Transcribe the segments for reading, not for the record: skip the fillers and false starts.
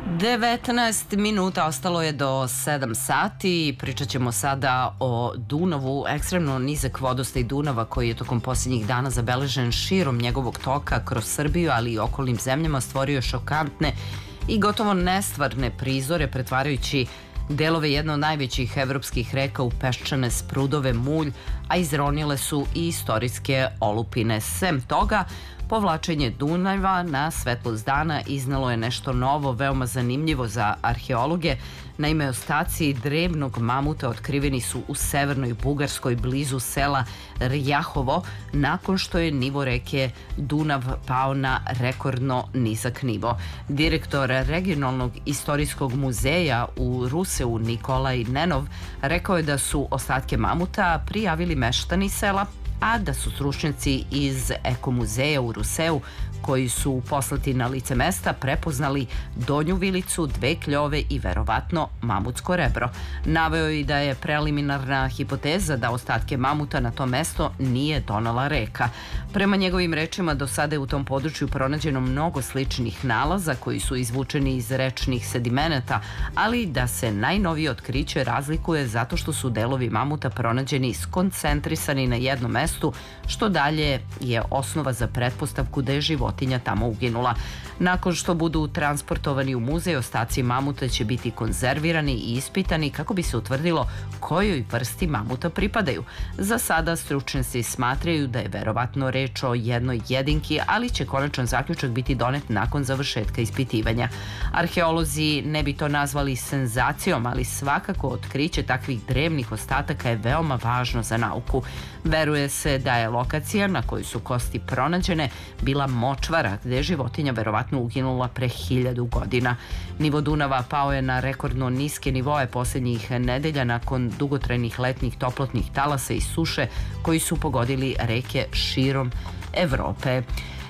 19 minuta ostalo je do 7 sati. Pričat ćemo sada o Dunavu. Ekstremno nizak vodostaj Dunava koji je tokom posljednjih dana zabeležen širom njegovog toka kroz Srbiju, ali i okolnim zemljama, stvorio šokantne i gotovo nestvarne prizore, pretvarajući delove jedne od najvećih evropskih reka u peščane sprudove, mulj, a izronile su i istorijske olupine. Sem toga, povlačenje Dunava na svetlost dana iznelo je nešto novo, veoma zanimljivo za arheologe. Naime, ostaci drevnog mamuta otkriveni su u severnoj Bugarskoj blizu sela Rjahovo nakon što je nivo reke Dunav pao na rekordno nizak nivo. Direktor regionalnog istorijskog muzeja u Ruseu Nikolaj Nenov rekao je da su ostatke mamuta prijavili meštani sela, a da su stručnjaci iz ekomuzeja u Ruseu, koji su poslati na lice mesta, prepoznali donju vilicu, dve kljove i verovatno mamutsko rebro. Naveo je i da je preliminarna hipoteza da ostatke mamuta na to mesto nije donela reka. Prema njegovim rečima, do sada je u tom području pronađeno mnogo sličnih nalaza koji su izvučeni iz rečnih sedimenata, ali da se najnovije otkriće razlikuje zato što su delovi mamuta pronađeni skoncentrisani na jednom mestu, što dalje je osnova za pretpostavku da je životinja tamo uginula. Nakon što budu transportovani u muzej, ostaci mamuta će biti konzervirani i ispitani kako bi se utvrdilo kojoj vrsti mamuta pripadaju. Za sada stručnjaci smatraju da je verovatno reč o jednoj jedinki, ali će konačan zaključak biti donet nakon završetka ispitivanja. Arheolozi ne bi to nazvali senzacijom, ali svakako otkriće takvih drevnih ostataka je veoma važno za nauku. Veruje se da je lokacija na kojoj su kosti pronađene bila močvara gde je životinja verovatno uginula pre 1000 godina. Nivo Dunava pao je na rekordno niske nivoe posljednjih nedelja nakon dugotrajnih letnjih toplotnih talasa i suše koji su pogodili reke širom Evrope.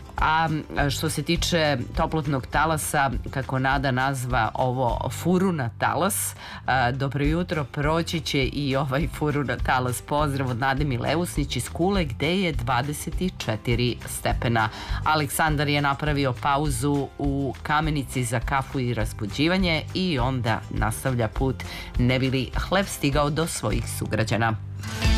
A što se tiče toplotnog talasa, kako Nada nazva ovo furuna talas, dobro jutro, proći će i ovaj furuna talas. Pozdrav od Nade Mileusnić iz Kule gde je 24 stepena. Aleksandar je napravio pauzu u Kamenici za kafu i razbuđivanje i onda nastavlja put ne bi li hleb stigao do svojih sugrađana.